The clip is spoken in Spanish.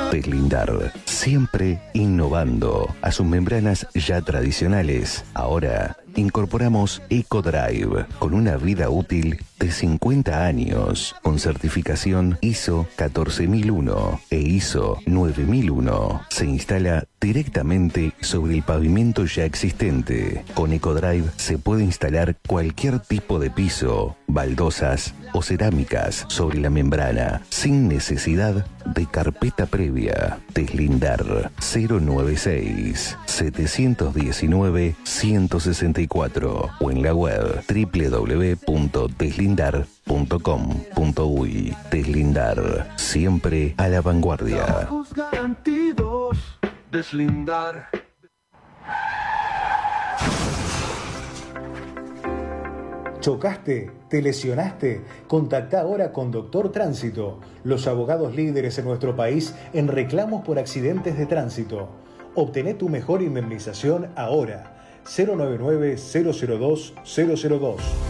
Deslindar, siempre innovando a sus membranas ya tradicionales. Ahora incorporamos EcoDrive con una vida útil de 50 años, con certificación ISO 14001 e ISO 9001. Se instala directamente sobre el pavimento ya existente. Con EcoDrive se puede instalar cualquier tipo de piso, baldosas o cerámicas sobre la membrana, sin necesidad de carpeta previa. Deslindar 096 719 164 o en la web www.deslindar.com.uy. Deslindar, siempre a la vanguardia. Trabajos garantidos. Deslindar. ¿Chocaste? ¿Te lesionaste? Contacta ahora con Doctor Tránsito, los abogados líderes en nuestro país en reclamos por accidentes de tránsito. Obtené tu mejor indemnización ahora. 099-002-002.